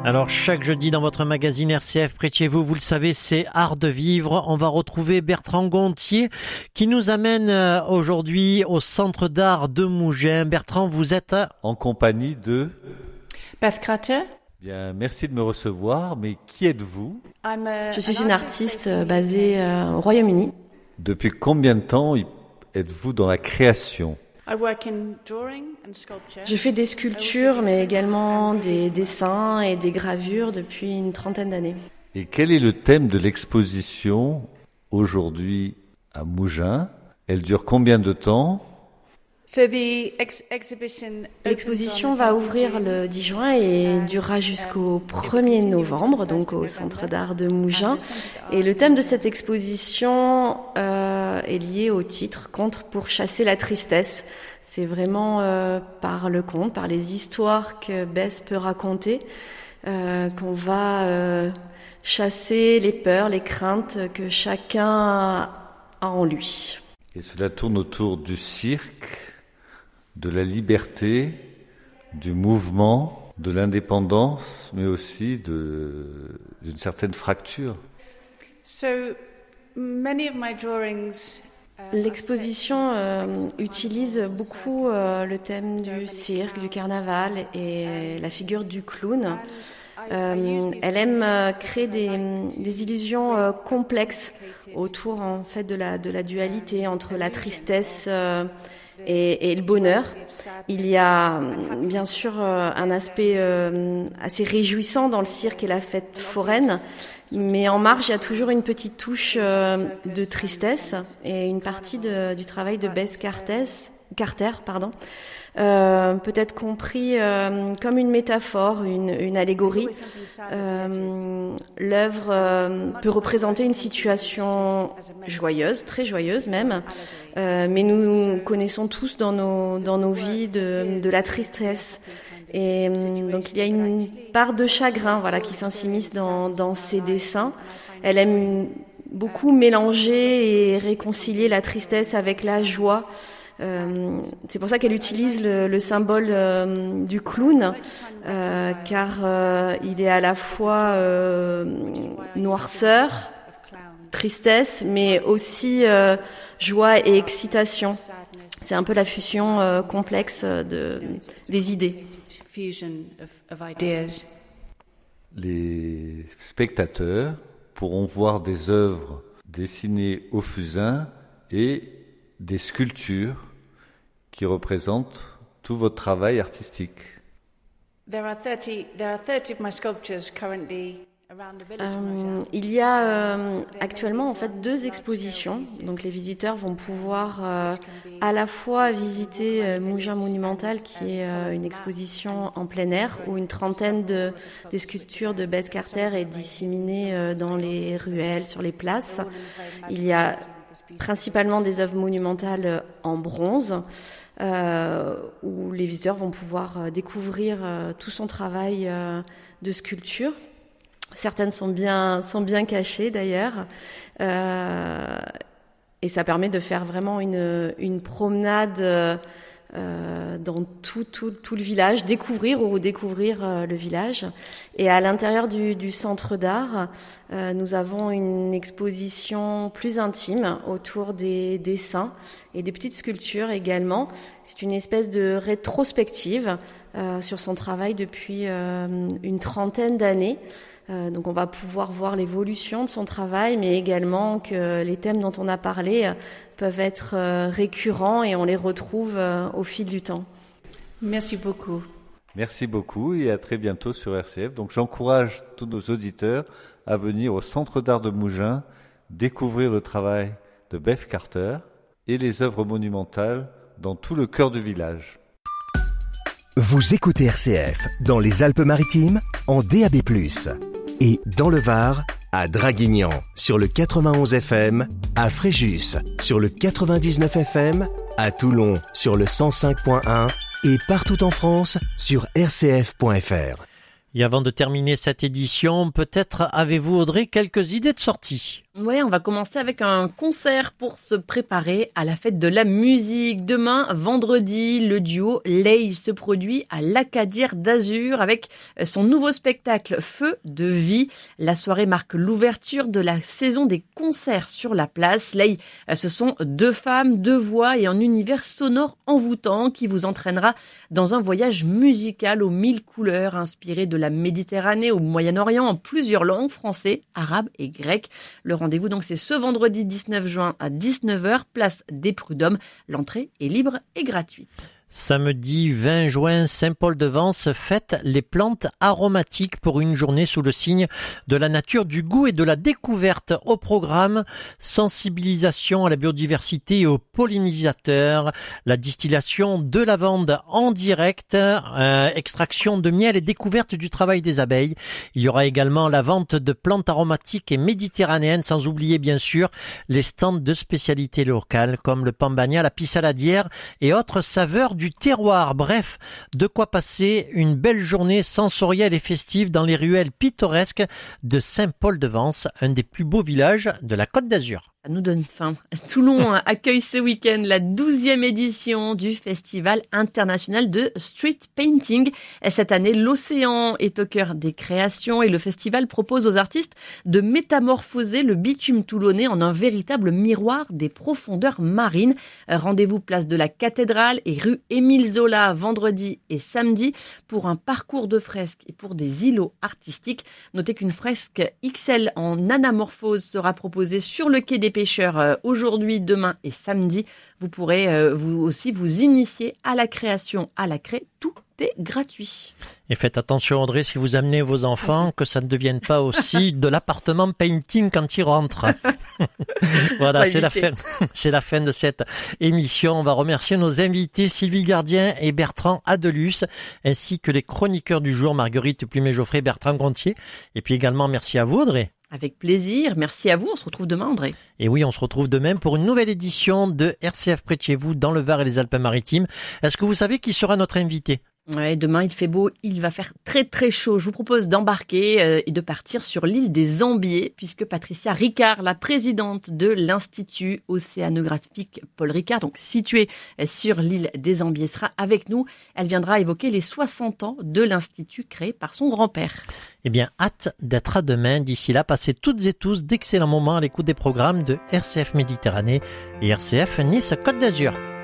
Alors chaque jeudi dans votre magazine RCF près de chez vous, vous le savez, c'est Art de vivre. On va retrouver Bertrand Gontier qui nous amène aujourd'hui au Centre d'art de Mougins. Bertrand, vous êtes en compagnie de Beth Carter. Bien, merci de me recevoir, mais qui êtes-vous? Je suis une artiste basée au Royaume-Uni. Depuis combien de temps êtes-vous dans la création? Je fais des sculptures, mais également des dessins et des gravures depuis une trentaine d'années. Et quel est le thème de l'exposition aujourd'hui à Mougins? Elle dure combien de temps? L'exposition va ouvrir le 10 juin et durera jusqu'au 1er novembre, donc au Centre d'art de Mougins. Et le thème de cette exposition est lié au titre « Conte pour chasser la tristesse ». C'est vraiment par le conte, par les histoires que Bess peut raconter, qu'on va chasser les peurs, les craintes que chacun a en lui. Et cela tourne autour du cirque, de la liberté, du mouvement, de l'indépendance, mais aussi d'une certaine fracture. L'exposition utilise beaucoup le thème du cirque, du carnaval et la figure du clown. Elle aime créer des illusions complexes autour en fait de la dualité entre la tristesse et le bonheur. Il y a bien sûr un aspect assez réjouissant dans le cirque et la fête foraine, mais en marge il y a toujours une petite touche de tristesse et une partie du travail de Bess Carter, peut-être compris comme une métaphore, une allégorie. L'œuvre peut représenter une situation joyeuse, très joyeuse même, mais nous connaissons tous dans nos vies de la tristesse. Et donc il y a une part de chagrin, voilà, qui s'immisce dans ses dessins. Elle aime beaucoup mélanger et réconcilier la tristesse avec la joie. C'est pour ça qu'elle utilise le symbole du clown, car il est à la fois noirceur, tristesse, mais aussi joie et excitation. C'est un peu la fusion complexe des idées. Les spectateurs pourront voir des œuvres dessinées au fusain et des sculptures qui représentent tout votre travail artistique. Il y a actuellement en fait 2 expositions. Donc les visiteurs vont pouvoir à la fois visiter Mougins Monumental, qui est une exposition en plein air où une trentaine des sculptures de Bess Carter est disséminée dans les ruelles, sur les places. Il y a principalement des œuvres monumentales en bronze, où les visiteurs vont pouvoir découvrir tout son travail de sculpture. Certaines sont bien cachées d'ailleurs, et ça permet de faire vraiment une promenade dans tout le village, découvrir ou redécouvrir le village. Et à l'intérieur du centre d'art, nous avons une exposition plus intime autour des dessins et des petites sculptures également. C'est une espèce de rétrospective sur son travail depuis une trentaine d'années. Donc on va pouvoir voir l'évolution de son travail, mais également que les thèmes dont on a parlé peuvent être récurrents et on les retrouve au fil du temps. Merci beaucoup. Merci beaucoup et à très bientôt sur RCF. Donc j'encourage tous nos auditeurs à venir au Centre d'art de Mougins, découvrir le travail de Bess Carter et les œuvres monumentales dans tout le cœur du village. Vous écoutez RCF dans les Alpes-Maritimes en DAB+, et dans le Var, à Draguignan sur le 91 FM, à Fréjus sur le 99 FM, à Toulon sur le 105.1 et partout en France sur rcf.fr. Et avant de terminer cette édition, peut-être avez-vous, Audrey, quelques idées de sortie? Ouais, on va commencer avec un concert pour se préparer à la fête de la musique. Demain, vendredi, le duo Lay se produit à l'Acadière d'Azur avec son nouveau spectacle Feu de vie. La soirée marque l'ouverture de la saison des concerts sur la place. Lay, ce sont 2 femmes, 2 voix et un univers sonore envoûtant qui vous entraînera dans un voyage musical aux 1000 couleurs inspiré de la Méditerranée au Moyen-Orient en plusieurs langues, français, arabe et grec. Le rendez-vous, donc, c'est ce vendredi 19 juin à 19h, place des Prud'hommes. L'entrée est libre et gratuite. Samedi 20 juin, Saint-Paul-de-Vence fête les plantes aromatiques pour une journée sous le signe de la nature, du goût et de la découverte. Au programme, sensibilisation à la biodiversité et aux pollinisateurs, la distillation de lavande en direct, extraction de miel et découverte du travail des abeilles. Il y aura également la vente de plantes aromatiques et méditerranéennes, sans oublier bien sûr les stands de spécialités locales comme le pambagna, la pissaladière et autres saveurs du terroir. Bref, de quoi passer une belle journée sensorielle et festive dans les ruelles pittoresques de Saint-Paul-de-Vence, un des plus beaux villages de la Côte d'Azur. Ça nous donne faim. Toulon accueille ce week-end la 12e édition du Festival international de street painting. Cette année, l'océan est au cœur des créations et le festival propose aux artistes de métamorphoser le bitume toulonnais en un véritable miroir des profondeurs marines. Rendez-vous place de la Cathédrale et rue Émile Zola vendredi et samedi pour un parcours de fresques et pour des îlots artistiques. Notez qu'une fresque XL en anamorphose sera proposée sur le quai des pêcheurs aujourd'hui, demain et samedi. Vous pourrez vous aussi vous initier à la création, à la craie. Tout est gratuit. Et faites attention, Audrey, si vous amenez vos enfants, que ça ne devienne pas aussi de l'appartement painting quand ils rentrent. Voilà, c'est la fin de cette émission. On va remercier nos invités Sylvie Gardien et Bertrand Adelus, ainsi que les chroniqueurs du jour, Marguerite Plumet-Geoffrey et Bertrand Gontier. Et puis également, merci à vous, Audrey. Avec plaisir. Merci à vous. On se retrouve demain, André. Et oui, on se retrouve demain pour une nouvelle édition de RCF près de chez vous, dans le Var et les Alpes-Maritimes. Est-ce que vous savez qui sera notre invité ? Ouais, demain il fait beau, il va faire très très chaud. Je vous propose d'embarquer et de partir sur l'île des Ambiers, puisque Patricia Ricard, la présidente de l'Institut océanographique Paul Ricard, donc situé sur l'île des Ambiers, sera avec nous. Elle viendra évoquer les 60 ans de l'Institut créé par son grand-père. Eh bien, hâte d'être à demain. D'ici là, passez toutes et tous d'excellents moments à l'écoute des programmes de RCF Méditerranée et RCF Nice Côte d'Azur.